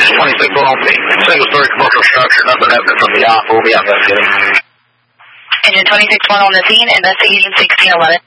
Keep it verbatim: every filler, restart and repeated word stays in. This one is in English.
twenty-six one on scene. Single-story commercial structure, nothing evident from the op. We'll be investigating. Engine twenty-six one on the scene, investigating sixteen eleven.